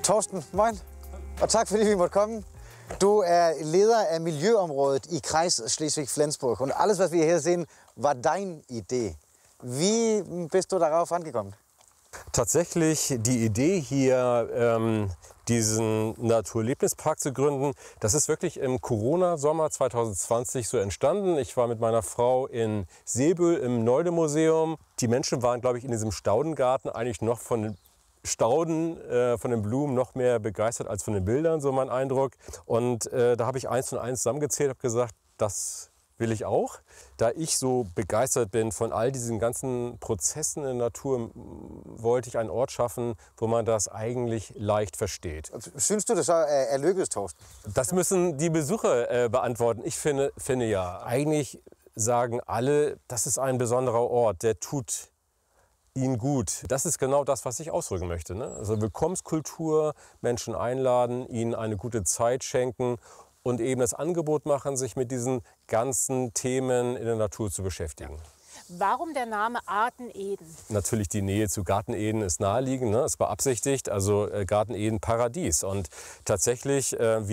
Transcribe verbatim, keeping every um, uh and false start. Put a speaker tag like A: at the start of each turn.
A: Torsten, moin, og tak fordi vi måtte komme. Du er leder af miljøområdet i Kreis Schleswig-Flensburg und alles, was wir hier sehen, war deine Idee. Wie bist du darauf angekommen?
B: Tatsächlich die Idee hier, ähm, diesen Naturerlebnispark zu gründen, das ist wirklich im Corona-Sommer zwanzig zwanzig so entstanden. Ich war mit meiner Frau in Seebüll im Nolde-Museum. Die Menschen waren, glaube ich, in diesem Staudengarten eigentlich noch von den Stauden, äh, von den Blumen noch mehr begeistert als von den Bildern, so mein Eindruck. Und äh, da habe ich eins und eins zusammengezählt, habe gesagt, das will ich auch. Da ich so begeistert bin von all diesen ganzen Prozessen in der Natur, wollte ich einen Ort schaffen, wo man das eigentlich leicht versteht.
A: Synes du, det så er, er lykkedes, Torsten?
B: Das müssen die Besucher äh, beantworten. Ich finde, finde ja, eigentlich sagen alle, das ist ein besonderer Ort, der tut ihnen gut. Das ist genau das, was ich ausdrücken möchte, ne? Also Willkommenskultur, Menschen einladen, ihnen eine gute Zeit schenken und eben das Angebot machen, sich mit diesen ganzen Themen in der Natur zu beschäftigen.
C: Warum der Name Arten Eden?
B: Natürlich die Nähe zu Garten Eden ist naheliegend, ne? Es beabsichtigt, also äh, Garten Eden Paradies. Und tatsächlich, äh,